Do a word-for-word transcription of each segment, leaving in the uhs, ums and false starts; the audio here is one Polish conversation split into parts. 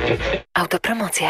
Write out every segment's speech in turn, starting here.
Autopromocja.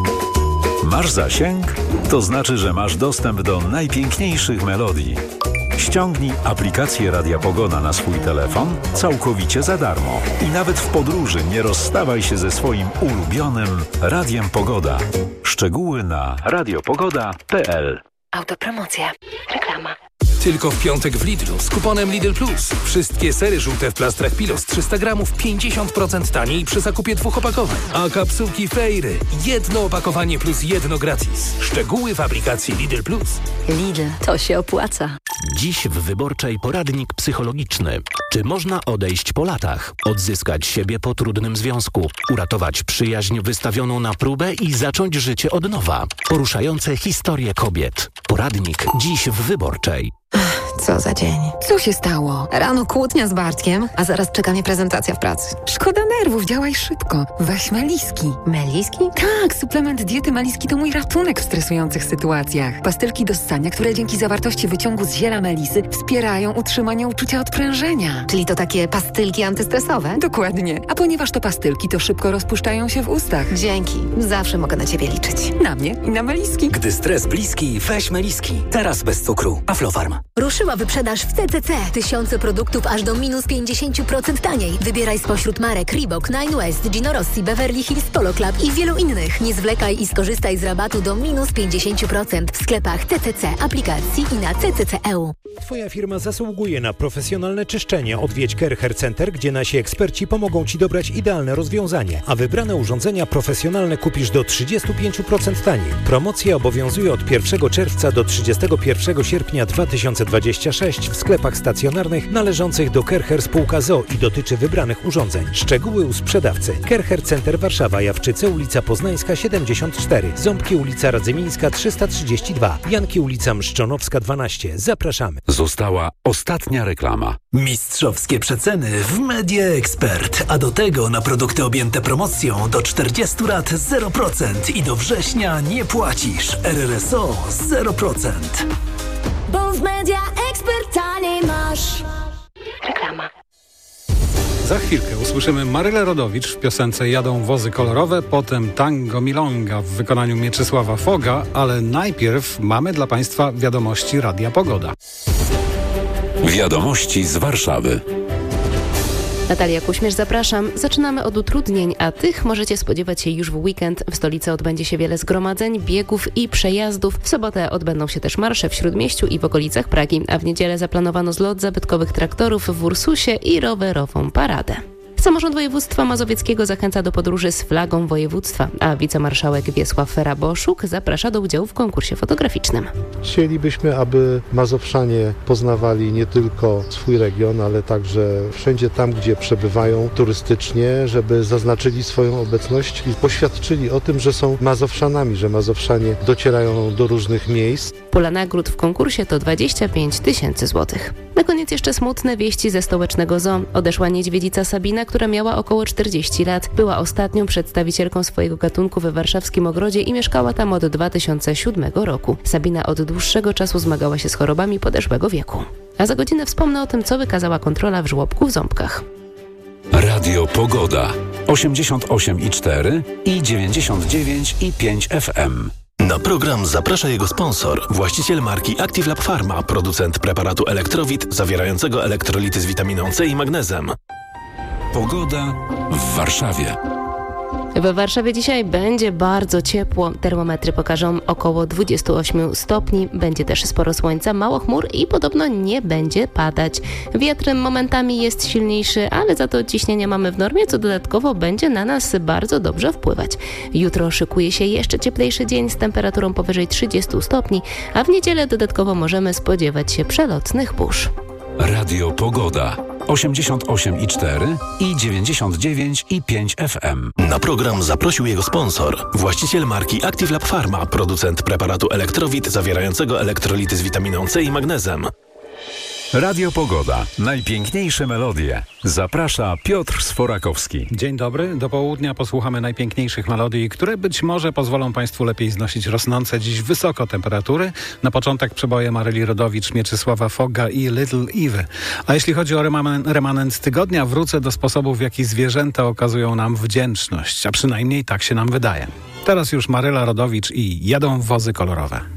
Masz zasięg? To znaczy, że masz dostęp do najpiękniejszych melodii. Ściągnij aplikację Radia Pogoda na swój telefon całkowicie za darmo. I nawet w podróży nie rozstawaj się ze swoim ulubionym Radiem Pogoda. Szczegóły na radiopogoda kropka p l. Autopromocja. Reklama. Tylko w piątek w Lidlu z kuponem Lidl Plus. Wszystkie sery żółte w plastrach Pilos trzysta gramów pięćdziesiąt procent taniej przy zakupie dwóch opakowań. A kapsułki Fejry jedno opakowanie plus jedno gratis. Szczegóły w aplikacji Lidl Plus. Lidl, to się opłaca. Dziś w Wyborczej poradnik psychologiczny. Czy można odejść po latach? Odzyskać siebie po trudnym związku? Uratować przyjaźń wystawioną na próbę i zacząć życie od nowa? Poruszające historie kobiet. Poradnik dziś w Wyborczej. Co za dzień. Co się stało? Rano kłótnia z Bartkiem, a zaraz czeka mnie prezentacja w pracy. Szkoda nerwów, działaj szybko. Weź Meliski. Meliski? Tak, suplement diety Meliski to mój ratunek w stresujących sytuacjach. Pastylki do ssania, które dzięki zawartości wyciągu z ziela melisy wspierają utrzymanie uczucia odprężenia. Czyli to takie pastylki antystresowe? Dokładnie. A ponieważ to pastylki, to szybko rozpuszczają się w ustach. Dzięki. Zawsze mogę na ciebie liczyć. Na mnie i na Meliski. Gdy stres bliski, weź Meliski. Teraz bez cukru. Aflofarm. Ruszyła wyprzedaż w C C C. Tysiące produktów aż do minus pięćdziesiąt procent taniej. Wybieraj spośród marek Reebok, Nine West, Gino Rossi, Beverly Hills Polo Club i wielu innych. Nie zwlekaj i skorzystaj z rabatu do minus pięćdziesiąt procent w sklepach C C C, aplikacji i na C C C kropka e u. Twoja firma zasługuje na profesjonalne czyszczenie. Odwiedź Kercher Center, gdzie nasi eksperci pomogą Ci dobrać idealne rozwiązanie, a wybrane urządzenia profesjonalne kupisz do trzydzieści pięć procent taniej. Promocja obowiązuje od pierwszego czerwca do trzydziestego pierwszego sierpnia dwa tysiące dwudziestego szóstego w sklepach stacjonarnych należących do Kercher Spółka z o o i dotyczy wybranych urządzeń. Szczegóły u sprzedawcy. Kercher Center Warszawa, Jawczyce, ulica Poznańska siedemdziesiąt cztery, Ząbki, ulica Radzymińska trzysta trzydzieści dwa, Janki, ulica Mszczonowska dwanaście. Zapraszamy. Została ostatnia reklama. Mistrzowskie przeceny w Media Expert, a do tego na produkty objęte promocją do czterdziestu lat zero procent i do września nie płacisz. R R S O zero procent. Bo w Media Expert taniej masz. Reklama. Za chwilkę usłyszymy Marylę Rodowicz w piosence Jadą wozy kolorowe, potem Tango Milonga w wykonaniu Mieczysława Foga, ale najpierw mamy dla Państwa wiadomości Radia Pogoda. Wiadomości z Warszawy. Natalia Kuśmierz, zapraszam. Zaczynamy od utrudnień, a tych możecie spodziewać się już w weekend. W stolicy odbędzie się wiele zgromadzeń, biegów i przejazdów. W sobotę odbędą się też marsze w Śródmieściu i w okolicach Pragi, a w niedzielę zaplanowano zlot zabytkowych traktorów w Ursusie i rowerową paradę. Samorząd województwa mazowieckiego zachęca do podróży z flagą województwa, a wicemarszałek Wiesław Raboszuk zaprasza do udziału w konkursie fotograficznym. Chcielibyśmy, aby Mazowszanie poznawali nie tylko swój region, ale także wszędzie tam, gdzie przebywają turystycznie, żeby zaznaczyli swoją obecność i poświadczyli o tym, że są Mazowszanami, że Mazowszanie docierają do różnych miejsc. Pula nagród w konkursie to dwadzieścia pięć tysięcy złotych. Na koniec jeszcze smutne wieści ze stołecznego zoo. Odeszła niedźwiedzica Sabina, która miała około czterdzieści lat. Była ostatnią przedstawicielką swojego gatunku we warszawskim ogrodzie i mieszkała tam od dwa tysiące siódmego roku. Sabina od dłuższego czasu zmagała się z chorobami podeszłego wieku. A za godzinę wspomnę o tym, co wykazała kontrola w żłobku w Ząbkach. Radio Pogoda osiemdziesiąt osiem i cztery i dziewięćdziesiąt dziewięć i pięć F M. Na program zaprasza jego sponsor, właściciel marki Active Lab Pharma, producent preparatu Elektrowit zawierającego elektrolity z witaminą C i magnezem. Pogoda w Warszawie. W Warszawie dzisiaj będzie bardzo ciepło. Termometry pokażą około dwadzieścia osiem stopni. Będzie też sporo słońca, mało chmur i podobno nie będzie padać. Wiatr momentami jest silniejszy, ale za to ciśnienie mamy w normie, co dodatkowo będzie na nas bardzo dobrze wpływać. Jutro szykuje się jeszcze cieplejszy dzień z temperaturą powyżej trzydziestu stopni, a w niedzielę dodatkowo możemy spodziewać się przelotnych burz. Radio Pogoda osiemdziesiąt osiem i cztery i dziewięćdziesiąt dziewięć i pięć F M. Na program zaprosił jego sponsor, właściciel marki Active Lab Pharma, producent preparatu Elektrowit zawierającego elektrolity z witaminą C i magnezem. Radio Pogoda. Najpiękniejsze melodie. Zaprasza Piotr Sforakowski. Dzień dobry. Do południa posłuchamy najpiękniejszych melodii, które być może pozwolą Państwu lepiej znosić rosnące dziś wysoko temperatury. Na początek przeboje Maryli Rodowicz, Mieczysława Fogga i Little Eve. A jeśli chodzi o reman- remanent tygodnia, wrócę do sposobów, w jaki zwierzęta okazują nam wdzięczność. A przynajmniej tak się nam wydaje. Teraz już Maryla Rodowicz i Jadą wozy kolorowe.